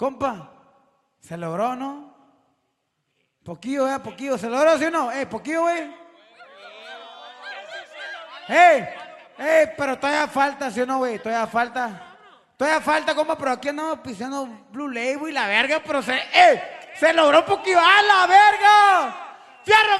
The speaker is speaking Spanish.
Compa, ¿se logró, no? Poquillo, poquillo. ¿Se logró, sí o no? Poquillo, güey. Pero todavía falta, ¿sí o no, güey? Todavía falta. Todavía falta, compa, pero aquí andamos pisando Blue Label y la verga, pero se logró poquillo. ¡Ah, la verga! ¡Fierro!